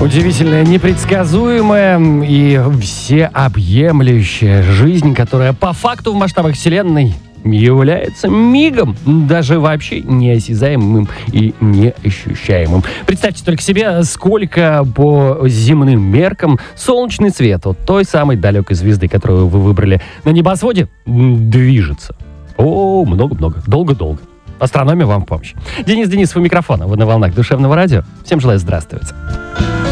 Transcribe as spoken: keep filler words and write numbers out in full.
Удивительная, непредсказуемая и всеобъемлющая жизнь, которая по факту в масштабах Вселенной является мигом, даже вообще неосязаемым и неощущаемым. Представьте только себе, сколько по земным меркам солнечный свет от той самой далекой звезды, которую вы выбрали на небосводе, движется. О, много-много, долго-долго. Астрономия вам в помощь. Денис Денисов у микрофона. Вы на волнах душевного радио. Всем желаю здравствовать.